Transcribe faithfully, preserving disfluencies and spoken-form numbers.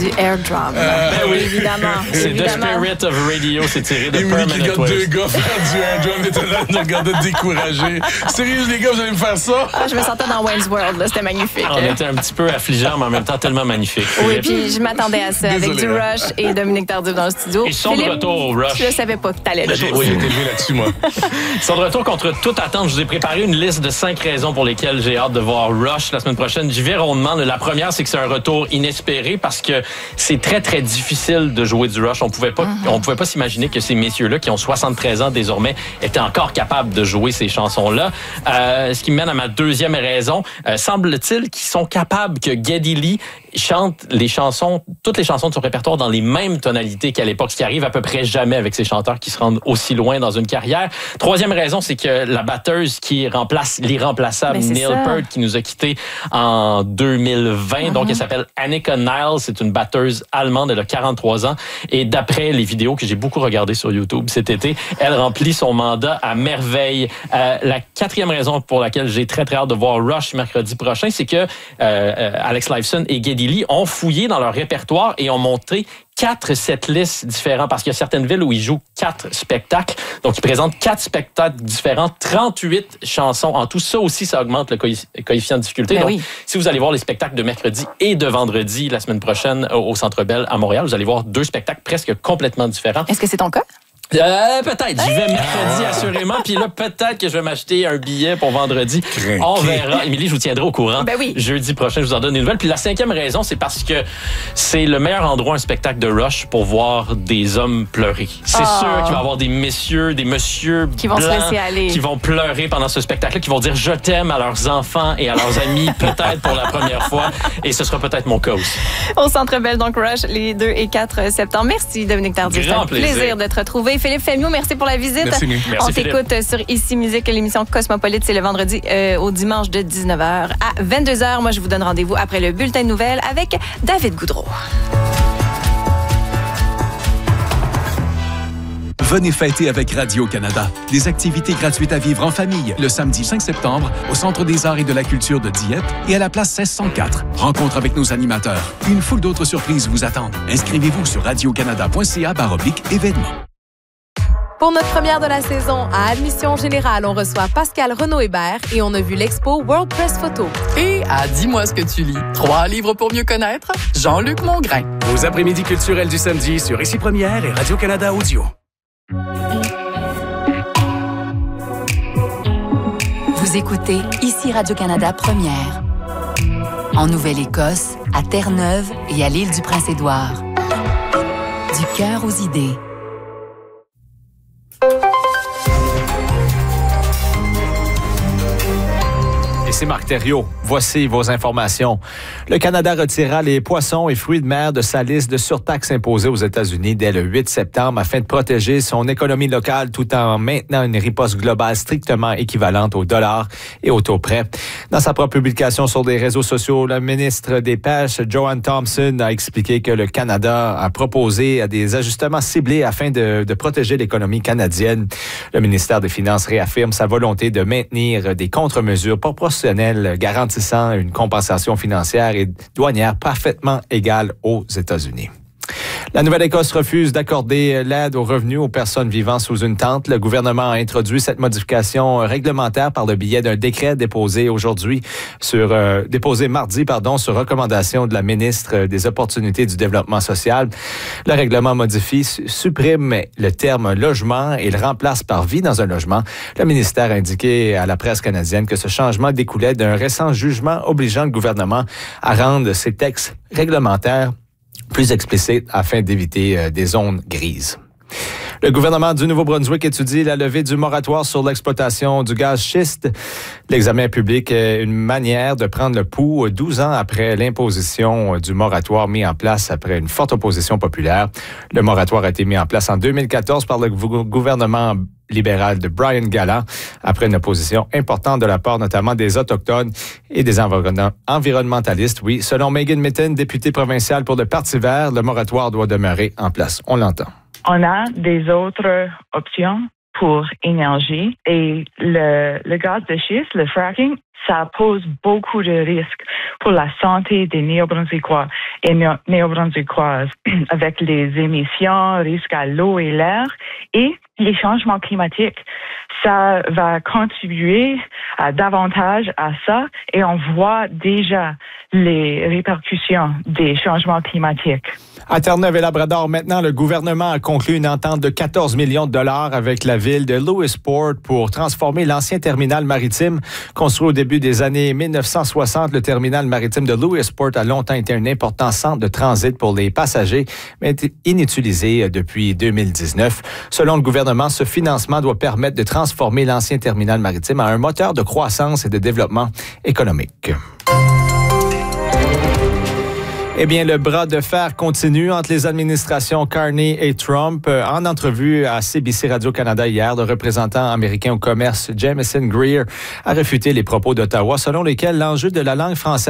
du air drum. Euh, ben oui, évidemment. C'est évidemment. The Spirit of Radio, c'est tiré de Émilie qui Permanent regarde deux Waves. gars faire du air drum, était là de regarder découragé. Sérieux, les gars, vous allez me faire ça? Ah, je me sentais dans Wayne's World, là, c'était magnifique. On était un petit peu affligeants, mais en même temps tellement magnifique. Oui, puis je m'attendais à ça avec Désolé, du hein. Rush et Dominique Tardif dans le studio. Ils sont de Philippe, retour au Rush. Je ne savais pas que t'allais là. J'ai oui, été élevé là-dessus, moi. Ils sont de retour contre toute attente. Je vous ai préparé une liste de cinq raisons pour lesquelles j'ai hâte de voir Rush la semaine prochaine. J'y vais rondement. La première, c'est que c'est un retour inespéré parce que c'est très, très difficile de jouer du Rush. On pouvait pas, mm-hmm. on pouvait pas s'imaginer que ces messieurs-là, qui ont soixante-treize ans désormais, étaient encore capables de jouer ces chansons-là. Euh, ce qui me mène à ma deuxième raison. Euh, semble-t-il qu'ils sont capables que Geddy Lee chante les chansons, toutes les chansons de son répertoire dans les mêmes tonalités qu'à l'époque, ce qui arrive à peu près jamais avec ces chanteurs qui se rendent aussi loin dans une carrière. Troisième raison, c'est que la batteuse qui remplace l'irremplaçable Neil ça. Peart, qui nous a quittés en deux mille vingt, mm-hmm. donc elle s'appelle Annika Niles, c'est une batteuse allemande, elle a quarante-trois ans, et d'après les vidéos que j'ai beaucoup regardées sur YouTube cet été, elle remplit son mandat à merveille. Euh, la quatrième raison pour laquelle j'ai très très hâte de voir Rush mercredi prochain, c'est que euh, euh, Alex Lifeson et Geddy Lee ont fouillé dans leur répertoire et ont montré quatre setlists différents parce qu'il y a certaines villes où ils jouent quatre spectacles. Donc, ils présentent quatre spectacles différents, trente-huit chansons. En tout, ça aussi, ça augmente le coefficient de difficulté. Ben Donc, oui. si vous allez voir les spectacles de mercredi et de vendredi la semaine prochaine au Centre Bell à Montréal, vous allez voir deux spectacles presque complètement différents. Est-ce que c'est ton cas? Euh, peut-être. J'y vais mercredi, assurément. Puis là, peut-être que je vais m'acheter un billet pour vendredi. Crinqué. On verra. Émilie, je vous tiendrai au courant. Ben oui. Jeudi prochain, je vous en donne une nouvelle. Puis la cinquième raison, c'est parce que c'est le meilleur endroit, un spectacle de Rush, pour voir des hommes pleurer. C'est Oh. sûr qu'il va y avoir des messieurs, des messieurs Qui vont se blancs laisser aller. qui vont pleurer pendant ce spectacle-là, qui vont dire « je t'aime » à leurs enfants et à leurs amis, peut-être pour la première fois. Et ce sera peut-être mon cas aussi. Au Centre Bell, donc Rush, les deux et quatre septembre. Merci, Dominique Tardif. Grand C'est un plaisir. plaisir de te retrouver. Philippe Fémiot, merci pour la visite. Merci, Nick. Merci, On t'écoute sur Ici Musique, l'émission Cosmopolite. C'est le vendredi euh, au dimanche de dix-neuf heures à vingt-deux heures. Moi, je vous donne rendez-vous après le bulletin de nouvelles avec David Goudreau. Venez fêter avec Radio-Canada. Des activités gratuites à vivre en famille le samedi cinq septembre au Centre des arts et de la culture de Dieppe et à la place seize cent quatre. Rencontre avec nos animateurs. Une foule d'autres surprises vous attendent. Inscrivez-vous sur radiocanada.ca baroblique événements. Pour notre première de la saison, à Admission Générale, on reçoit Pascal Renaud-Hébert et on a vu l'expo World Press Photo. Et à Dis-moi ce que tu lis. Trois livres pour mieux connaître. Jean-Luc Mongrain. Vos après-midi culturels du samedi sur Ici Première et Radio-Canada Audio. Vous écoutez Ici Radio-Canada Première. En Nouvelle-Écosse, à Terre-Neuve et à l'île du Prince-Édouard. Du cœur aux idées. C'est Marc Thériault. Voici vos informations. Le Canada retirera les poissons et fruits de mer de sa liste de surtaxes imposées aux États-Unis dès le huit septembre afin de protéger son économie locale tout en maintenant une riposte globale strictement équivalente au dollar et au taux prêt. Dans sa propre publication sur les réseaux sociaux, le ministre des Pêches, Joanne Thompson, a expliqué que le Canada a proposé des ajustements ciblés afin de, de protéger l'économie canadienne. Le ministère des Finances réaffirme sa volonté de maintenir des contre-mesures proportionnelles garantissant une compensation financière et douanière parfaitement égale aux États-Unis. La Nouvelle-Écosse refuse d'accorder l'aide aux revenus aux personnes vivant sous une tente. Le gouvernement a introduit cette modification réglementaire par le biais d'un décret déposé aujourd'hui sur euh, déposé mardi pardon sur recommandation de la ministre des Opportunités du développement social. Le règlement modifie, supprime le terme logement et le remplace par vie dans un logement. Le ministère a indiqué à la presse canadienne que ce changement découlait d'un récent jugement obligeant le gouvernement à rendre ces textes réglementaires plus explicite afin d'éviter euh, des zones grises. Le gouvernement du Nouveau-Brunswick étudie la levée du moratoire sur l'exploitation du gaz schiste. L'examen public est une manière de prendre le pouls douze ans après l'imposition du moratoire mis en place après une forte opposition populaire. Le moratoire a été mis en place en deux mille quatorze par le gouvernement libéral de Brian Gallant, après une opposition importante de la part notamment des Autochtones et des environnementalistes. Oui, selon Megan Mitton, députée provinciale pour le Parti vert, le moratoire doit demeurer en place. On l'entend. On a des autres options pour énergie. Et le, le gaz de schiste, le fracking, ça pose beaucoup de risques pour la santé des Néo-Brunswickois et Néo-Brunswickoises avec les émissions, risques à l'eau et l'air et les changements climatiques. Ça va contribuer à davantage à ça et on voit déjà les répercussions des changements climatiques. À Terre-Neuve et Labrador, maintenant, le gouvernement a conclu une entente de quatorze millions de dollars avec la ville de Lewisport pour transformer l'ancien terminal maritime construit au début des années mille neuf cent soixante. Le terminal maritime de Lewisport a longtemps été un important centre de transit pour les passagers, mais était inutilisé depuis deux mille dix-neuf. Selon le gouvernement, ce financement doit permettre de transformer l'ancien terminal maritime en un moteur de croissance et de développement économique. Eh bien, le bras de fer continue entre les administrations Carney et Trump. En entrevue à C B C Radio-Canada hier, le représentant américain au commerce Jamieson Greer a réfuté les propos d'Ottawa selon lesquels l'enjeu de la langue française